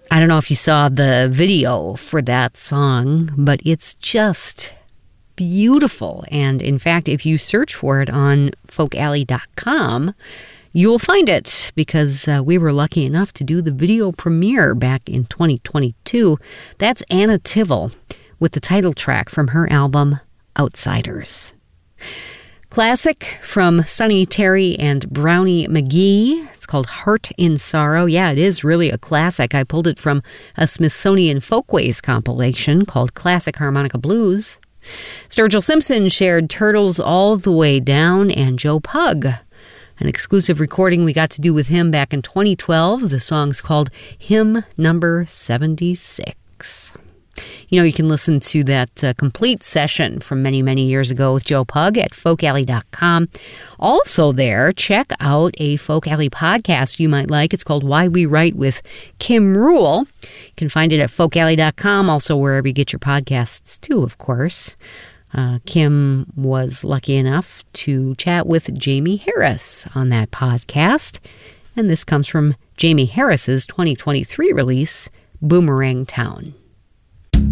I don't know if you saw the video for that song, but it's just beautiful. And in fact, if you search for it on folkalley.com, you will find it because we were lucky enough to do the video premiere back in 2022. That's Anna Tivel with the title track from her album, Outsiders. Classic from Sonny Terry and Brownie McGhee. It's called Heart in Sorrow. Yeah, it is really a classic. I pulled it from a Smithsonian Folkways compilation called Classic Harmonica Blues. Sturgill Simpson shared Turtles All the Way Down and Joe Pug, an exclusive recording we got to do with him back in 2012. The song's called Hymn Number 76. You know, you can listen to that complete session from many, many years ago with Joe Pug at folkalley.com. Also there, check out a Folk Alley podcast you might like. It's called Why We Write with Kim Rule. You can find it at folkalley.com, also wherever you get your podcasts too, of course. Kim was lucky enough to chat with Jamie Harris on that podcast. And this comes from Jamie Harris's 2023 release, Boomerang Town.